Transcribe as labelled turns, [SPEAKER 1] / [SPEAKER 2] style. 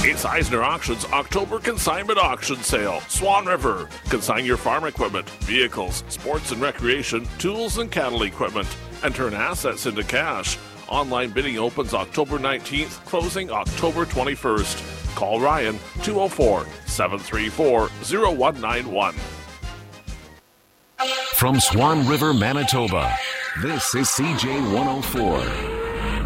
[SPEAKER 1] It's Eisner Auctions October Consignment Auction Sale. Swan River. Consign your farm equipment, vehicles, sports and recreation, tools and cattle equipment, and turn assets into cash. Online bidding opens October 19th, closing October 21st. Call Ryan 204-734-0191.
[SPEAKER 2] From Swan River, Manitoba, this is CJ 104.